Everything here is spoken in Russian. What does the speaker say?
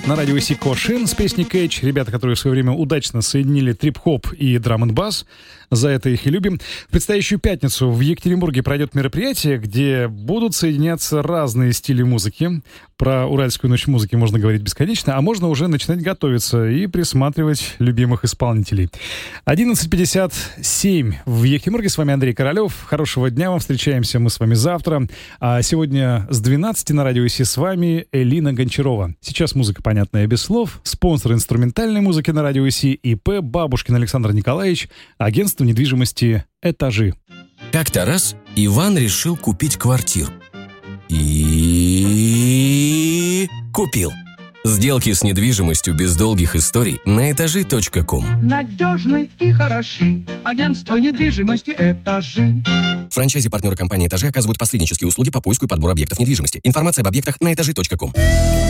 на радио Си Кошин с песней Catch. Ребята, которые в свое время удачно соединили трип-хоп и драм-н-бас. За это их и любим. В предстоящую пятницу в Екатеринбурге пройдет мероприятие, где будут соединяться разные стили музыки. Про Уральскую ночь музыки можно говорить бесконечно, а можно уже начинать готовиться и присматривать любимых исполнителей. 11:57 в Екатеринбурге. С вами Андрей Королев. Хорошего дня вам. Встречаемся мы с вами завтра. А сегодня с 12 на радио Си с вами Элина Гончарова. Сейчас музыка, понятная без слов. Спонсор инструментальной музыки на радио Си ИП Бабушкин Александр Николаевич. Агентство недвижимости «Этажи». Как-то раз Иван решил купить квартиру. И купил. Сделки с недвижимостью без долгих историй на этажи.ком. Надежны и хороши. Агентство недвижимости «Этажи». Франчайзи-партнеры компании «Этажи» оказывают посреднические услуги по поиску и подбору объектов недвижимости. Информация об объектах на этажи.ком.